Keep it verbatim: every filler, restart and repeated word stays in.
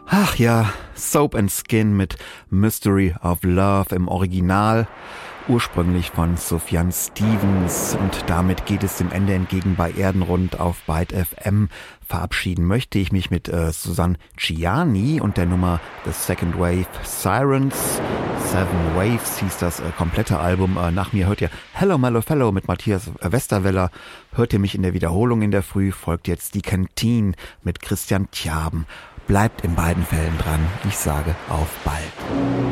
Ach ja, Soap and Skin mit Mystery of Love im Original, ursprünglich von Sufjan Stevens, und damit geht es dem Ende entgegen bei Erdenrund auf Byte F M. Verabschieden möchte ich mich mit äh, Susanne Ciani und der Nummer The Second Wave Sirens. Seven Waves hieß das äh, komplette Album. Äh, nach mir hört ihr Hello Mellow Fellow mit Matthias Westerweller. Hört ihr mich in der Wiederholung in der Früh, folgt jetzt die Canteen mit Christian Tjaben. Bleibt in beiden Fällen dran. Ich sage auf bald.